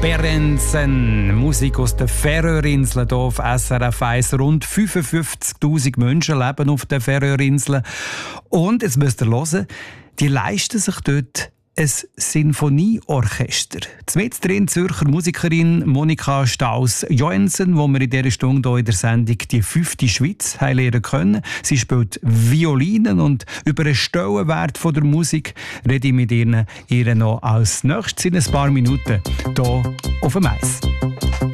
Berensen, Musik aus den Färöerinseln hier auf SRF 1. Rund 55'000 Menschen leben auf den Färöerinseln. Und, jetzt müsst ihr hören, die leisten sich dort ein Sinfonieorchester. Zumindest drin Zürcher Musikerin Monika Staus-Joensen, wo wir in dieser Stunde hier in der Sendung die 5. Schweiz lernen können. Sie spielt Violinen und über den Stellenwert der Musik rede ich mit ihr noch als nächstes in ein paar Minuten hier auf dem Eis.